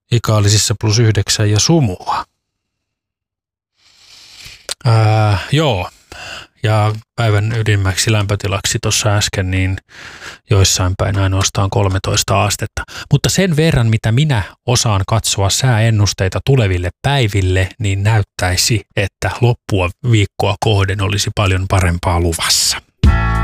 Ikaalisissa +9 ja sumua. Joo, ja päivän ydimmäksi lämpötilaksi tuossa äsken, niin joissain päin ainoastaan 13 astetta. Mutta sen verran, mitä minä osaan katsoa sääennusteita tuleville päiville, niin näyttäisi, että loppua viikkoa kohden olisi paljon parempaa luvassa.